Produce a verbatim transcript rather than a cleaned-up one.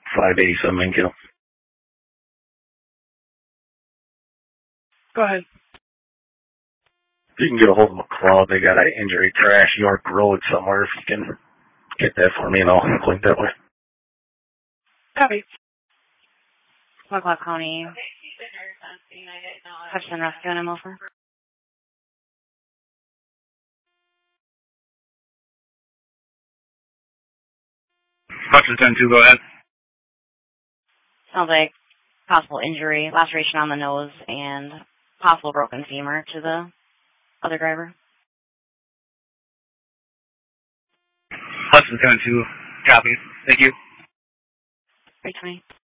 five eighty-seven Enfield. Go ahead. You can get a hold of McLeod. They got an injury crash York Road somewhere. If you can get that for me, and I'll link that way. Copy. McLeod County. Hudson Rescue and over. Hudson ten two, go ahead. Sounds like possible injury, laceration on the nose, and possible broken femur to the other driver. Hudson ten two, copy. Thank you. three twenty.